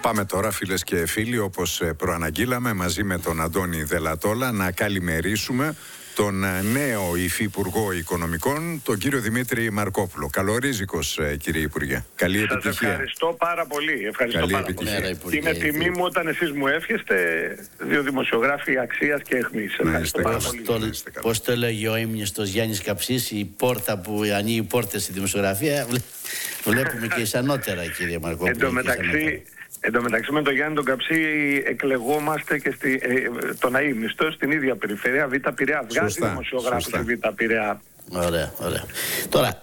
Πάμε τώρα, φίλες και φίλοι, όπως προαναγγείλαμε, μαζί με τον Αντώνη Δελατόλα, να καλημερίσουμε τον νέο Υφυπουργό Οικονομικών, τον κύριο Δημήτρη Μαρκόπουλο. Καλορίζικος, κύριε Υπουργέ. Καλή επιτυχία. Σας ευχαριστώ πάρα πολύ. Καλή επιτυχία. Και είναι τιμή μου όταν εσείς μου εύχεστε, δύο δημοσιογράφοι αξίας και αιχμής. Ευχαριστώ πάρα πολύ. Πώς το έλεγε ο ύμνηστος Γιάννης Καψής, η πόρτα που ανοίγει πόρτες στη δημοσιογραφία, βλέπουμε και ισανότερα, κύριε Μαρκόπουλο. Εν τω μεταξύ με τον Γιάννη τον Καψί εκλεγόμαστε και τον αείμνηστο στην ίδια περιφέρεια, Β' Πειραιά. Βγάζει δημοσιογράφους στη Β' Πειραιά. Ωραία, ωραία. Τώρα,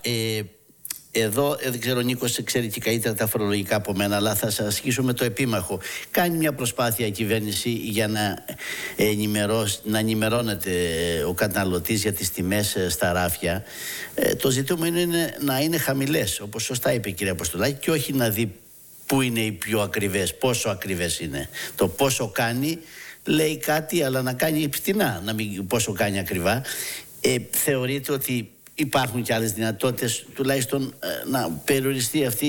εδώ δεν ξέρω, ο Νίκος ξέρει και καλύτερα τα φορολογικά από μένα, αλλά θα σας ασκήσω με το επίμαχο. Κάνει μια προσπάθεια η κυβέρνηση για να ενημερώνεται ο καταναλωτής για τις τιμές στα ράφια. Το ζητούμενο είναι να είναι χαμηλές, όπως σωστά είπε η κυρία Αποστολάκη, και όχι να δει πού είναι οι πιο ακριβές, πόσο ακριβές είναι. Το πόσο κάνει λέει κάτι, αλλά να κάνει φτηνά, να μην πόσο κάνει ακριβά. Θεωρείτε ότι υπάρχουν και άλλες δυνατότητες, τουλάχιστον να περιοριστεί αυτή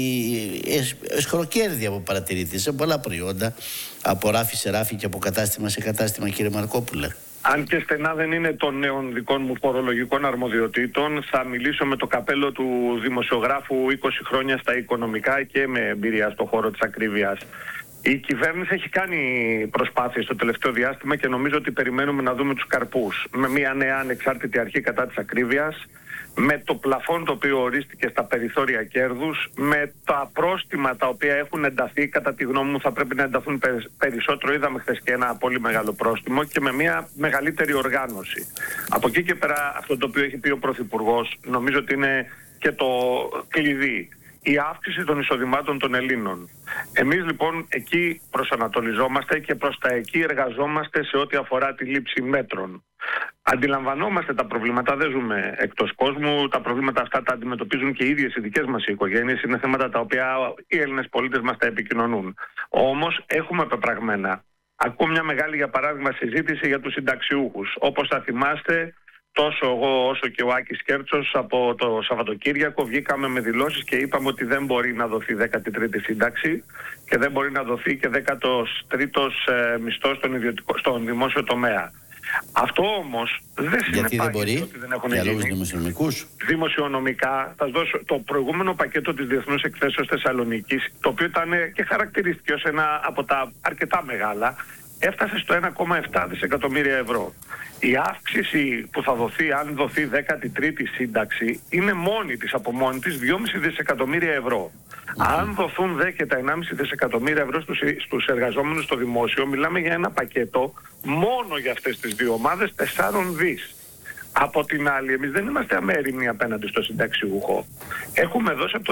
η εσχροκέρδεια που παρατηρείται σε πολλά προϊόντα, από ράφι σε ράφι και από κατάστημα σε κατάστημα, κύριε Μαρκόπουλε? Αν και στενά δεν είναι των νέων δικών μου φορολογικών αρμοδιοτήτων, θα μιλήσω με το καπέλο του δημοσιογράφου 20 χρόνια στα οικονομικά και με εμπειρία στον χώρο της ακρίβειας. Η κυβέρνηση έχει κάνει προσπάθειες στο τελευταίο διάστημα και νομίζω ότι περιμένουμε να δούμε τους καρπούς. Με μια νέα ανεξάρτητη αρχή κατά της ακρίβειας, με το πλαφόν το οποίο ορίστηκε στα περιθώρια κέρδους, με τα πρόστιμα τα οποία έχουν ενταθεί, κατά τη γνώμη μου θα πρέπει να ενταθούν περισσότερο, είδαμε χθες και ένα πολύ μεγάλο πρόστιμο, και με μια μεγαλύτερη οργάνωση. Από εκεί και πέρα, αυτό το οποίο έχει πει ο Πρωθυπουργός, νομίζω ότι είναι και το κλειδί. Η αύξηση των εισοδημάτων των Ελλήνων. Εμείς λοιπόν εκεί προσανατολιζόμαστε και προς τα εκεί εργαζόμαστε σε ό,τι αφορά τη λήψη μέτρων. Αντιλαμβανόμαστε τα προβλήματα, δεν ζούμε εκτός κόσμου, τα προβλήματα αυτά τα αντιμετωπίζουν και οι ίδιες οι δικές μας οικογένειες, είναι θέματα τα οποία οι Έλληνες πολίτες μας τα επικοινωνούν. Όμως έχουμε πεπραγμένα. Ακούω μια μεγάλη, για παράδειγμα, συζήτηση για τους συνταξιούχους. Όπως θα θυμάστε, τόσο εγώ όσο και ο Άκης Κέρτσος από το Σαββατοκύριακο βγήκαμε με δηλώσεις και είπαμε ότι δεν μπορεί να δοθεί 13η σύνταξη και δεν μπορεί να δοθεί και 13ος μισθός στον δημόσιο τομέα. Αυτό όμως δεν συνεπάγεται ότι δεν έχουν γίνει. Δημοσιονομικά, θα σας δώσω το προηγούμενο πακέτο της Διεθνούς Εκθέσεως Θεσσαλονίκης, το οποίο ήταν και χαρακτηρίστηκε ως ένα από τα αρκετά μεγάλα, έφτασε στο 1,7 δισεκατομμύρια ευρώ. Η αύξηση που θα δοθεί, αν δοθεί 13η σύνταξη, είναι μόνη της, από μόνη της, 2,5 δισεκατομμύρια ευρώ. Αν δοθούν δε και τα 1,5 δισεκατομμύρια ευρώ στους εργαζόμενους στο δημόσιο, μιλάμε για ένα πακέτο μόνο για αυτές τις δύο ομάδες 4 δις. Από την άλλη, εμείς δεν είμαστε αμέριμνοι απέναντι στο συνταξιούχο. Έχουμε δώσει από το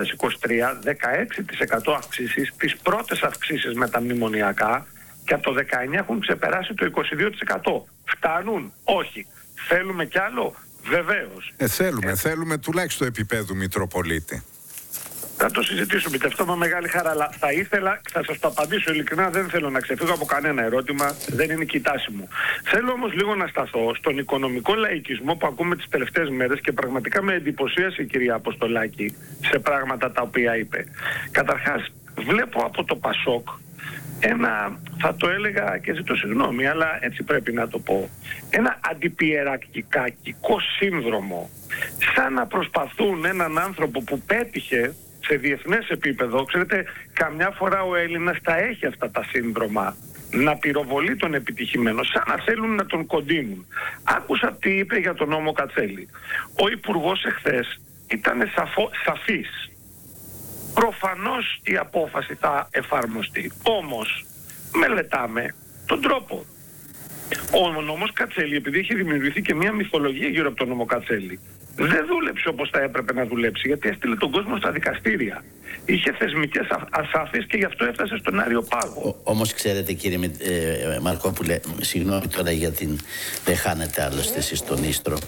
2023 16% αυξήσεις, τις πρώτες αυξήσεις με τα μνημονιακά, και από το 19 έχουν ξεπεράσει το 22%. Φτάνουν? Όχι. Θέλουμε κι άλλο? Βεβαίως. Θέλουμε τουλάχιστον επίπεδου Μητροπολίτη. Θα το συζητήσουμε και αυτό με μεγάλη χαρά. Αλλά θα ήθελα, θα σας το απαντήσω ειλικρινά, δεν θέλω να ξεφύγω από κανένα ερώτημα, δεν είναι η τάση μου. Θέλω όμως λίγο να σταθώ στον οικονομικό λαϊκισμό που ακούμε τις τελευταίες μέρες και πραγματικά με εντυπωσίασε η κυρία Αποστολάκη σε πράγματα τα οποία είπε. Καταρχάς, βλέπω από το ΠΑΣΟΚ ένα, θα το έλεγα και ζητώ συγγνώμη, αλλά έτσι πρέπει να το πω, ένα αντιπιεραρχικό σύνδρομο, σαν να προσπαθούν έναν άνθρωπο που πέτυχε σε διεθνές επίπεδο. Ξέρετε, καμιά φορά ο Έλληνας τα έχει αυτά τα σύνδρομα, να πυροβολεί τον επιτυχημένο, σαν να θέλουν να τον κοντίνουν. Άκουσα τι είπε για τον νόμο Κατσέλη. Ο Υπουργός εχθές ήταν σαφής. Προφανώς η απόφαση θα εφαρμοστεί. Όμως μελετάμε τον τρόπο. Ο νόμος Κατσέλη, επειδή έχει δημιουργηθεί και μια μυθολογία γύρω από τον νόμο Κατσέλη, δεν δούλεψε όπως θα έπρεπε να δουλέψει, γιατί έστειλε τον κόσμο στα δικαστήρια. Είχε θεσμικές ασάφειες και γι' αυτό έφτασε στον Άριο Πάγο. Όμως ξέρετε, κύριε Μαρκόπουλε, συγγνώμη τώρα για την... δεν χάνετε άλλωστε εσείς τον ίστρο.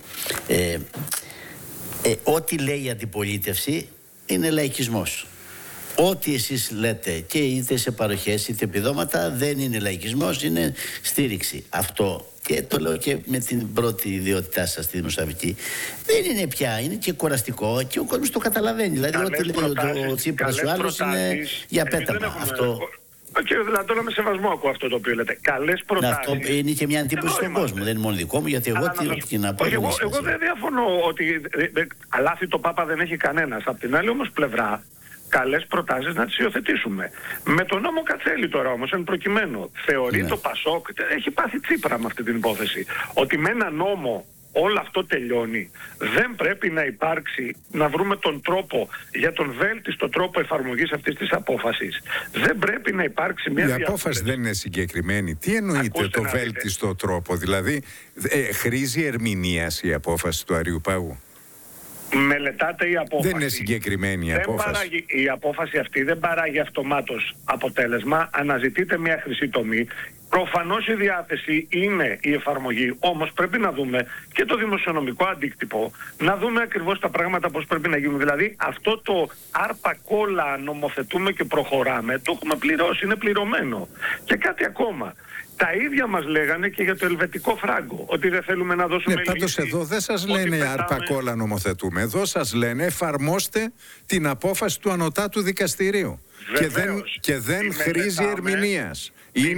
Ό,τι λέει η αντιπολίτευση είναι λαϊκισμός. Ό,τι εσείς λέτε, και είτε σε παροχές είτε επιδόματα, δεν είναι λαϊκισμός, είναι στήριξη. Αυτό και το λέω και με την πρώτη ιδιότητά σας στη δημοσιογραφική, δεν είναι πια, είναι και κουραστικό και ο κόσμος το καταλαβαίνει. Δηλαδή, ό,τι λέει ο Τσίπρας ο άλλος είναι για πέταμα. Αυτό. Κύριε Δελατόλα, με σεβασμό ακούω αυτό το οποίο λέτε. Καλές προτάσεις. Αυτό είναι και μια εντύπωση στον κόσμο. Δεν είναι μόνο δικό μου, γιατί εγώ τι να πω. Εγώ δεν διαφωνώ ότι αλάθη το Πάπα δεν έχει κανένας. Απ' την άλλη όμως πλευρά, καλές προτάσεις να τις υιοθετήσουμε. Με τον νόμο Κατσέλη τώρα όμως, εν προκειμένου, θεωρεί το Πασόκ, έχει πάθει Τσίπρα με αυτή την υπόθεση, ότι με ένα νόμο όλο αυτό τελειώνει. Δεν πρέπει να υπάρξει, να βρούμε τον τρόπο για τον βέλτιστο τρόπο εφαρμογής αυτής της απόφασης. Δεν πρέπει να υπάρξει μια Η απόφαση δεν είναι συγκεκριμένη. Τι εννοείται το βέλτιστο τρόπο? Δηλαδή χρήζει ερμηνείας η απόφαση του Αριουπάγου? Μελετάτε η απόφαση. Δεν είναι συγκεκριμένη η απόφαση. Η απόφαση αυτή δεν παράγει αυτομάτως αποτέλεσμα. Αναζητείται μια χρυσή τομή. Προφανώς η διάθεση είναι η εφαρμογή, όμως πρέπει να δούμε και το δημοσιονομικό αντίκτυπο, να δούμε ακριβώς τα πράγματα πώς πρέπει να γίνουν. Δηλαδή αυτό το άρπα κόλλα νομοθετούμε και προχωράμε, το έχουμε πληρώσει, είναι πληρωμένο. Και κάτι ακόμα. Τα ίδια μας λέγανε και για το ελβετικό φράγκο, ότι δεν θέλουμε να δώσουμε λύση. Πάντως εδώ δεν σας λένε άρπα κόλλα νομοθετούμε. Εδώ σας λένε εφαρμόστε την απόφαση του Ανωτάτου Δικαστηρίου. Βεβαίως, και δεν χρήζει ερμηνείας.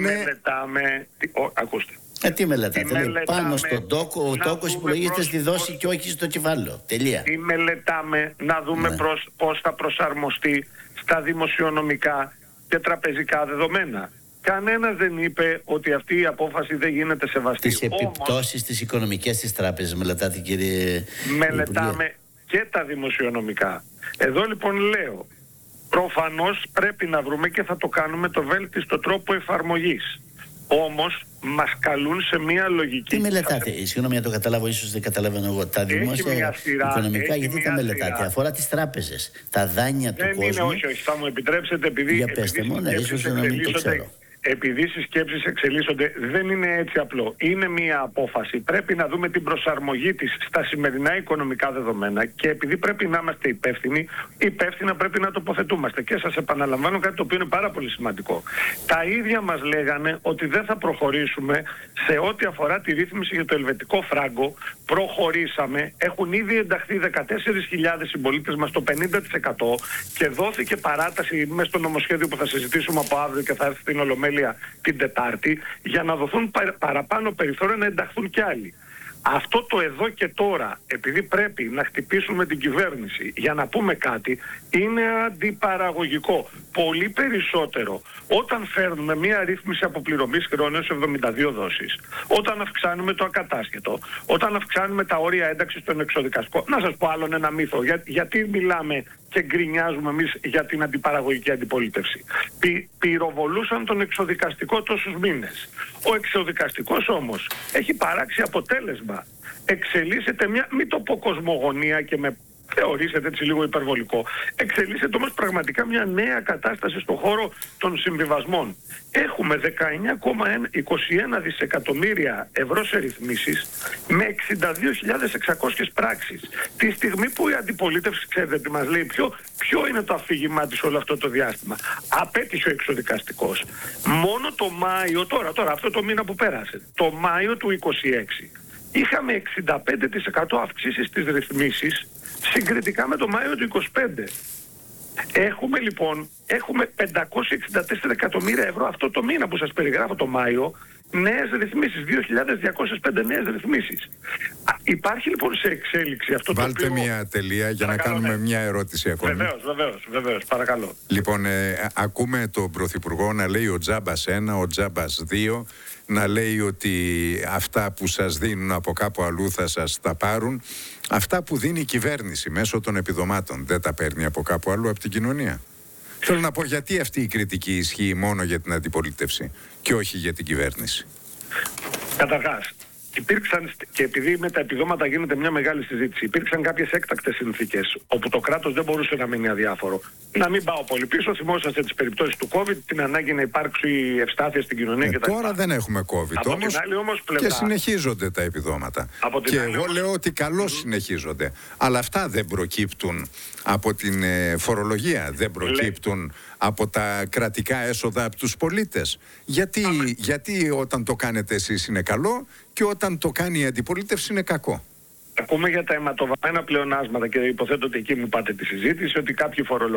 Ακούστε. Τι μελετάτε? Πάνω στον τόκο, ο τόκος υπολογίζεται στη δόση και όχι στο κεφάλαιο. Τελεία. Τι μελετάμε, να δούμε πώς θα προσαρμοστεί στα δημοσιονομικά και τραπεζικά δεδομένα. Κανένας δεν είπε ότι αυτή η απόφαση δεν γίνεται σεβαστή. Τις επιπτώσεις της οικονομικές της τράπεζας μελετάτε, κύριε? Μελετάμε και τα δημοσιονομικά. Εδώ λοιπόν λέω, προφανώς πρέπει να βρούμε και θα το κάνουμε το βέλτιστο τρόπο εφαρμογής. Όμως μας καλούν σε μια λογική. Τι μελετάτε? Συγγνώμη να το καταλάβω, ίσως δεν καταλαβαίνω εγώ. Τα δημόσια οικονομικά, γιατί τα μελετάτε? Αφορά τις τράπεζες, τα δάνεια του κόσμου. Δεν είναι, όχι, θα μου επιτρέψετε, επειδή. Για πέστε μου, ίσως να μην το ξέρω. Επειδή οι σκέψεις εξελίσσονται, δεν είναι έτσι απλό. Είναι μια απόφαση. Πρέπει να δούμε την προσαρμογή της στα σημερινά οικονομικά δεδομένα και επειδή πρέπει να είμαστε υπεύθυνοι, υπεύθυνα πρέπει να τοποθετούμαστε. Και σας επαναλαμβάνω κάτι το οποίο είναι πάρα πολύ σημαντικό. Τα ίδια μας λέγανε ότι δεν θα προχωρήσουμε σε ό,τι αφορά τη ρύθμιση για το ελβετικό φράγκο. Προχωρήσαμε. Έχουν ήδη ενταχθεί 14.000 συμπολίτες μας, το 50%, και δόθηκε παράταση μέσα στο νομοσχέδιο που θα συζητήσουμε από αύριο και θα έρθει στην Ολομέλεια την Τετάρτη, για να δοθούν παραπάνω περιθώρια να ενταχθούν κι άλλοι. Αυτό το εδώ και τώρα, επειδή πρέπει να χτυπήσουμε την κυβέρνηση για να πούμε κάτι, είναι αντιπαραγωγικό. Πολύ περισσότερο όταν φέρνουμε μια ρύθμιση αποπληρωμής χρεών σε 72 δόσεις, όταν αυξάνουμε το ακατάσχετο, όταν αυξάνουμε τα όρια ένταξης των εξωδικαστικών. Να σας πω άλλον ένα μύθο. Γιατί μιλάμε και γκρινιάζουμε εμείς για την αντιπαραγωγική αντιπολίτευση? Πυροβολούσαν τον εξωδικαστικό τόσους μήνες. Ο εξωδικαστικός όμως έχει παράξει αποτέλεσμα. Εξελίσσεται μια, μην το πω κοσμογονία και με θεωρήσετε έτσι λίγο υπερβολικό, εξελίσσεται όμως πραγματικά μια νέα κατάσταση στον χώρο των συμβιβασμών. Έχουμε 19,21 δισεκατομμύρια ευρώ σε ρυθμίσεις με 62.600 πράξεις. Τη στιγμή που η αντιπολίτευση, ξέρετε τι μας λέει, ποιο είναι το αφήγημά της όλο αυτό το διάστημα? Απέτυχε ο εξωδικαστικός. Μόνο το Μάιο, τώρα αυτό το μήνα που πέρασε, το Μάιο του 26, είχαμε 65% αυξήσεις στις ρυθμίσεις συγκριτικά με το Μάιο του 25. Έχουμε λοιπόν 564 εκατομμύρια ευρώ αυτό το μήνα που σας περιγράφω, το Μάιο, νέες ρυθμίσεις, 2.205 νέες ρυθμίσεις. Υπάρχει λοιπόν σε εξέλιξη αυτό. Βάλτε το οποίο... μια τελεία για να κάνουμε μια ερώτηση ακόμη. Βεβαίως, παρακαλώ. Λοιπόν, ακούμε τον Πρωθυπουργό να λέει ο τζάμπας 1, ο τζάμπας 2, να λέει ότι αυτά που σας δίνουν από κάπου αλλού θα σας τα πάρουν. Αυτά που δίνει η κυβέρνηση μέσω των επιδομάτων δεν τα παίρνει από κάπου αλλού, από την κοινωνία? Θέλω να πω, γιατί αυτή η κριτική ισχύει μόνο για την αντιπολίτευση και όχι για την κυβέρνηση? Καταρχάς, υπήρξαν, και επειδή με τα επιδόματα γίνεται μια μεγάλη συζήτηση, υπήρξαν κάποιες έκτακτες συνθήκες όπου το κράτος δεν μπορούσε να μείνει αδιάφορο. Να μην πάω πολύ πίσω, θυμόσαστε τις περιπτώσεις του COVID, την ανάγκη να υπάρξει ευστάθεια στην κοινωνία κτλ. Τώρα δεν έχουμε COVID όμως πλευρά, και συνεχίζονται τα επιδόματα. Και εγώ λέω ότι καλώς συνεχίζονται. Αλλά αυτά δεν προκύπτουν από την φορολογία, δεν προκύπτουν από τα κρατικά έσοδα από τους πολίτες. Γιατί όταν το κάνετε εσείς είναι καλό και όταν το κάνει η αντιπολίτευση είναι κακό. Ακούμε για τα αιματοβαμμένα πλεονάσματα και υποθέτω ότι εκεί μου πάτε τη συζήτηση, ότι κάποιοι φορολογούνται